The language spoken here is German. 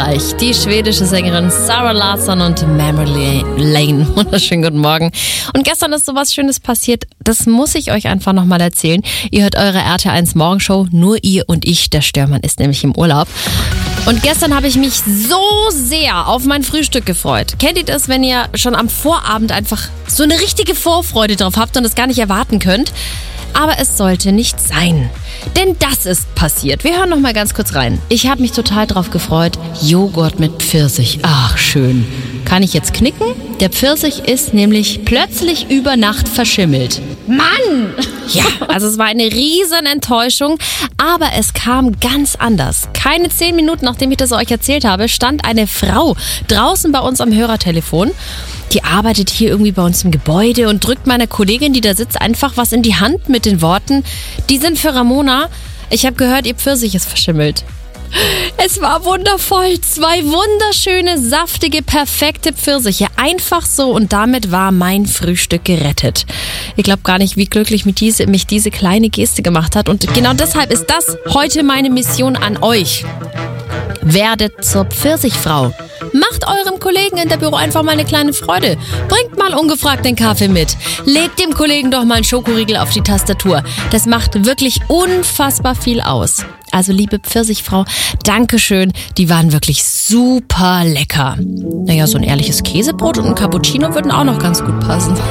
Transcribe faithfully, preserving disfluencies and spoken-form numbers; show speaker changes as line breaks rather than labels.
Österreich. Die schwedische Sängerin Zara Larsson und Memory Lane. Wunderschönen guten Morgen. Und gestern ist sowas Schönes passiert. Das muss ich euch einfach nochmal erzählen. Ihr hört eure R T eins Morgenshow. Nur ihr und ich. Der Störmann ist nämlich im Urlaub. Und gestern habe ich mich so sehr auf mein Frühstück gefreut. Kennt ihr das, wenn ihr schon am Vorabend einfach so eine richtige Vorfreude drauf habt und es gar nicht erwarten könnt? Aber es sollte nicht sein. Denn das ist passiert. Wir hören noch mal ganz kurz rein. Ich habe mich total drauf gefreut. Joghurt mit Pfirsich. Ach, schön. Kann ich jetzt knicken? Der Pfirsich ist nämlich plötzlich über Nacht verschimmelt.
Mann!
Ja, also es war eine riesen Enttäuschung, aber es kam ganz anders. Keine zehn Minuten, nachdem ich das euch erzählt habe, stand eine Frau draußen bei uns am Hörertelefon. Die arbeitet hier irgendwie bei uns im Gebäude und drückt meiner Kollegin, die da sitzt, einfach was in die Hand mit den Worten: Die sind für Ramona. Ich habe gehört, ihr Pfirsich ist verschimmelt. Es war wundervoll. Zwei wunderschöne, saftige, perfekte Pfirsiche. Einfach so, und damit war mein Frühstück gerettet. Ich glaube gar nicht, wie glücklich mich diese, mich diese kleine Geste gemacht hat. Und genau deshalb ist das heute meine Mission an euch. Werdet zur Pfirsichfrau. Macht eurem Kollegen in der Büro einfach mal eine kleine Freude. Bringt mal ungefragt den Kaffee mit. Legt dem Kollegen doch mal einen Schokoriegel auf die Tastatur. Das macht wirklich unfassbar viel aus. Also liebe Pfirsichfrau, Dankeschön. Die waren wirklich super lecker. Naja, so ein ehrliches Käsebrot und ein Cappuccino würden auch noch ganz gut passen.